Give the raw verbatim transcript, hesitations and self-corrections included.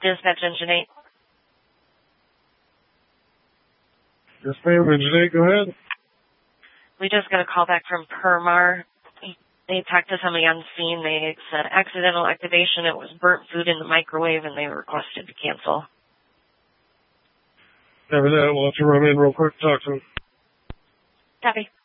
Dispatch Engine eight. Yes, ma'am. Engine eight, go ahead. We just got a call back from Permar. They talked to somebody on the scene. They said accidental activation. It was burnt food in the microwave, and they requested to cancel. Never that. We'll have to run in real quick and talk to them. Copy.